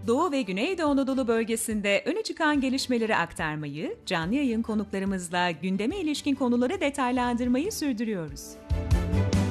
Doğu ve Güneydoğu Anadolu bölgesinde öne çıkan gelişmeleri aktarmayı, canlı yayın konuklarımızla gündeme ilişkin konuları detaylandırmayı sürdürüyoruz.